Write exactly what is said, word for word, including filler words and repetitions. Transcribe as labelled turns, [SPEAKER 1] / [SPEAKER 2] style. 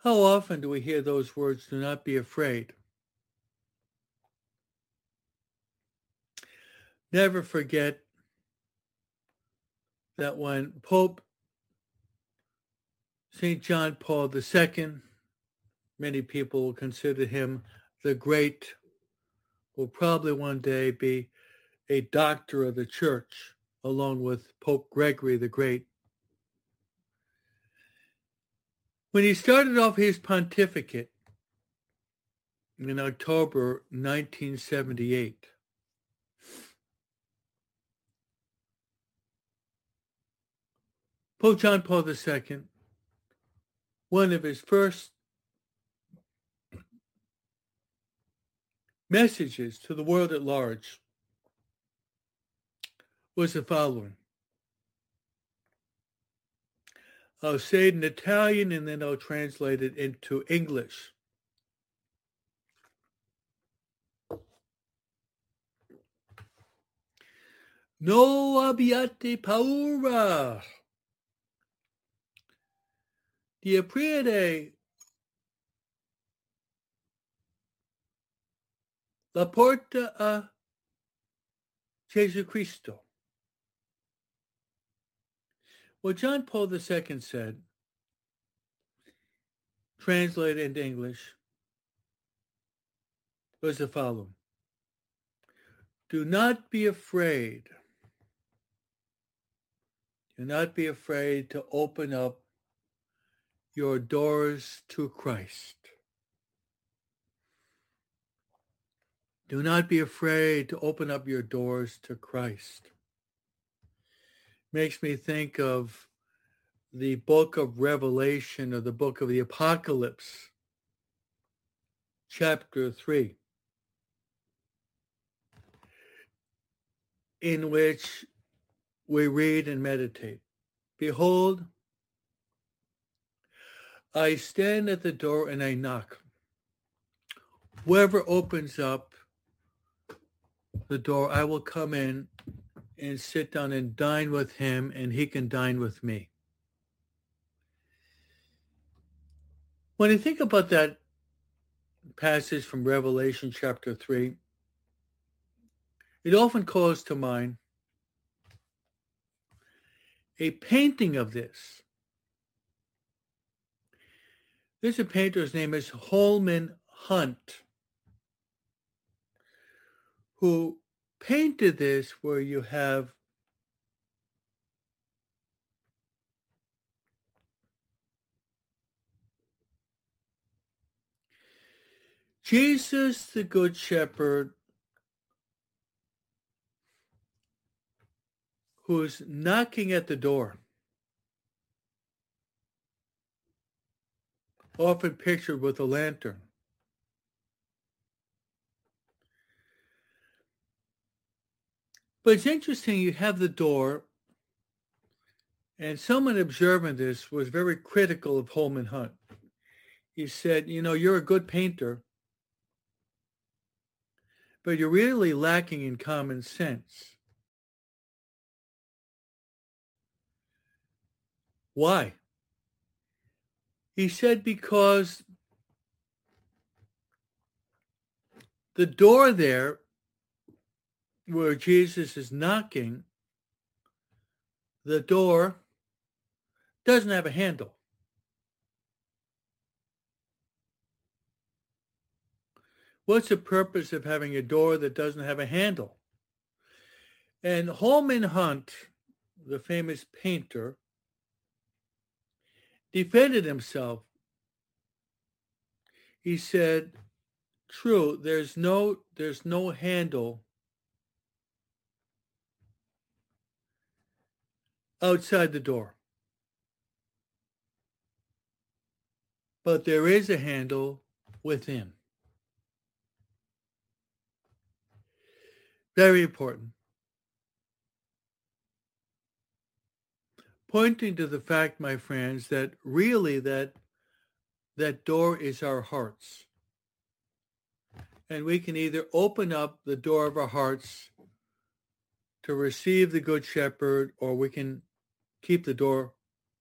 [SPEAKER 1] How often do we hear those words, do not be afraid? Never forget that when Pope Saint John Paul the Second, many people consider him the great, will probably one day be a doctor of the church, along with Pope Gregory the Great. When he started off his pontificate in October nineteen seventy-eight, Pope John Paul the Second, one of his first messages to the world at large was the following. I'll say it in Italian and then I'll translate it into English. No abbiate paura di aprire la porta a Gesù Cristo. What John Paul the Second said, translated into English, was the following. Do not be afraid. Do not be afraid to open up your doors to Christ. Do not be afraid to open up your doors to Christ. Makes me think of the book of Revelation or the book of the Apocalypse, chapter three, in which we read and meditate. Behold, I stand at the door and I knock. Whoever opens up the door, I will come in and sit down and dine with him, and he can dine with me. When I think about that passage from Revelation chapter three, it often calls to mind a painting of this. There's a painter, his name is Holman Hunt, who painted this where you have Jesus the Good Shepherd who's knocking at the door, often pictured with a lantern. But it's interesting, you have the door, and someone observing this was very critical of Holman Hunt. He said, you know, you're a good painter, but you're really lacking in common sense. Why? He said, because the door there where Jesus is knocking, the door doesn't have a handle. What's the purpose of having a door that doesn't have a handle? And Holman Hunt, the famous painter, defended himself. He said, true, there's no, there's no handle outside the door. But there is a handle within. Very important. Pointing to the fact, my friends, that really that that door is our hearts. And we can either open up the door of our hearts to receive the Good Shepherd, or we can keep the door